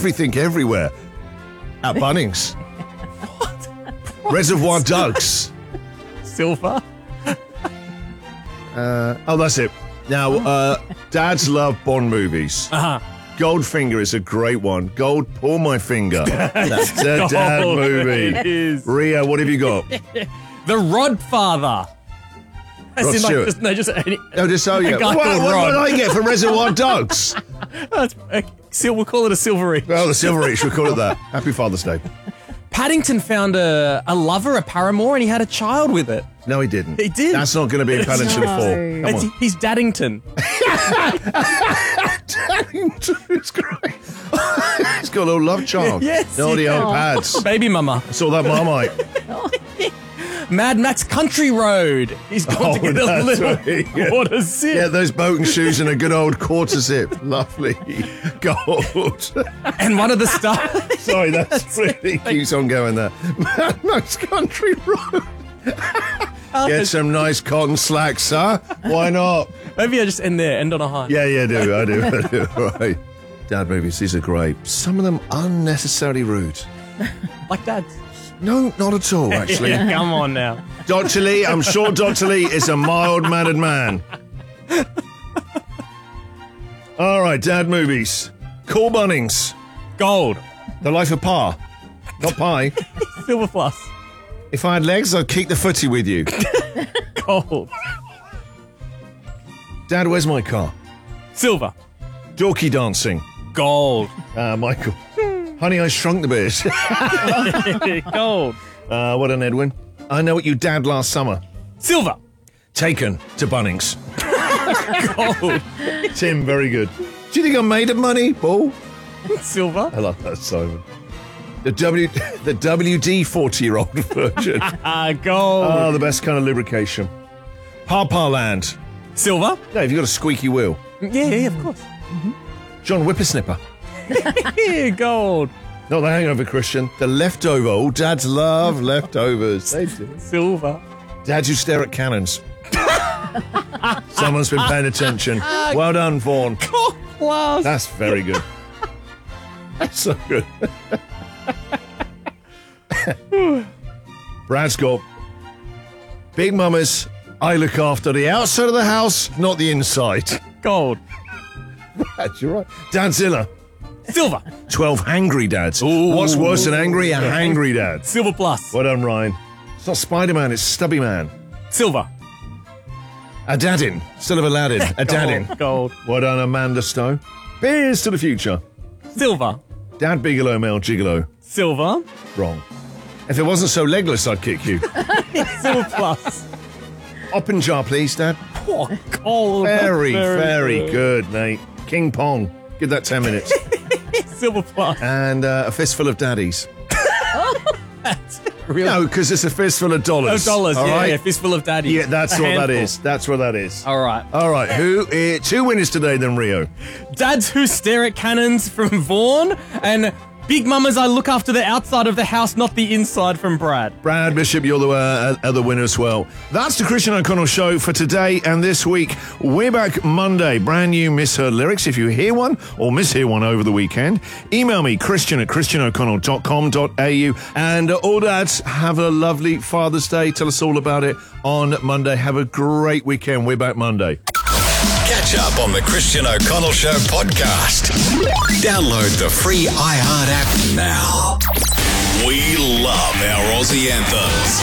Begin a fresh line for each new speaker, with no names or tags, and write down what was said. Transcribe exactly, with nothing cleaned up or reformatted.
everything everywhere at Bunnings.
What?
Reservoir Dogs.
Silver.
Uh, oh, that's it. Now, uh, dads love Bond movies.
Uh-huh.
Goldfinger is a great one. Gold, pull my finger. That's a dad
Gold,
movie.
it is.
Rio, what have you got?
The Rodfather. As
Rod
in, like,
Stewart.
just, no, just any,
No, just so
a
you.
guy
What,
called
what,
Rod.
what did I get for Reservoir Dogs?
That's, uh, sil- we'll call it a silver each.
Well, the Silver Reach, we'll call it that. Happy Father's Day.
Paddington found a, a lover, a paramour, and he had a child with it.
No, he didn't.
He did.
That's not going to be in Paddington
No.
four. Come
It's,
on.
he's Daddington.
It's great. He's got a little love child.
Yes,
No, the
yeah.
old pads.
Baby mama.
I saw that Marmite.
Mad Max Country Road. He's gone
Oh,
to get a
that's
little
right, yeah.
water zip.
Yeah, those boat and shoes and a good old quarter zip. Lovely. Gold.
And one of the stars.
Sorry, that's really keeps on going there. Mad Max Country Road. Get some nice cotton slacks, huh? Why not?
Maybe I just end there, end on a high.
Yeah, yeah, I do. I do. I do. Right. Dad movies, these are great. Some of them unnecessarily rude.
Like dads.
No, not at all, actually.
Yeah, come on now.
Doctor Lee, I'm sure Doctor Lee is a mild-mannered man. All right, dad movies. Cool Bunnings.
Gold.
The Life of Pa. Not pie.
Silver plus.
If I had legs, I'd kick the footy with you.
Gold.
Dad, where's my car?
Silver.
Dorky dancing.
Gold.
Ah, Michael. Honey, I Shrunk the Bears.
Gold.
uh, what an Edwin. I know what you dad last summer.
Silver.
Taken to Bunnings.
Gold.
Tim, very good. Do you think I'm made of money, Paul?
Silver.
I love that, Simon. The W, the W D forty-year-old version.
Ah, gold.
Oh, the best kind of lubrication. Pawpaw Land.
Silver.
No, have you got a squeaky wheel?
Yeah, yeah, of course.
John Whippersnipper.
Yeah, gold.
Not the Hangover Christian. The Leftover. All dads love leftovers. They do.
Silver.
Dads who stare at cannons. Someone's been paying attention. Well done, Vaughan.
Gold plus.
That's very good. That's so good. Brad's got Big Mamas. I look after the outside of the house, not the inside.
Gold.
Brad, you're right. Dadzilla.
Silver.
twelve hangry dads.
Ooh.
What's worse than angry? A hangry dad.
Silver plus.
Well done, Ryan. It's not Spider-Man, it's Stubby Man.
Silver.
A daddin. Still of Aladdin. A daddin.
Gold. Gold.
Well done, Amanda Stowe. Beers to the future.
Silver.
Dad Bigelow, Mel Gigolo.
Silver.
Wrong. If it wasn't so legless, I'd kick you.
Silver plus.
Up and jar, please, Dad.
Oh, gold.
Very, very, good, mate. King Pong. Give that ten minutes.
Silver plus.
And uh, a fistful of daddies.
That's real.
No, because it's a fistful of dollars.
Oh, dollars.
All
Yeah,
right?
yeah. Fistful of daddies.
Yeah, that's
A
what that
handful.
is. That's what that is.
All right.
All right, who? Uh, two winners today, then, Rio.
Dads who stare at cannons from Vaughan, and Big Mamas I look after the outside of the house, not the inside from Brad.
Brad Bishop, you're the uh, other winner as well. That's the Christian O'Connell Show for today and this week. We're back Monday. Brand new Misheard Lyrics. If you hear one or mishear one over the weekend, email me, Christian at christian o'connell dot com dot a u. And uh, all dads, have a lovely Father's Day. Tell us all about it on Monday. Have a great weekend. We're back Monday.
Catch up on the Christian O'Connell Show podcast. Download the free iHeart app now. We love our Aussie anthems.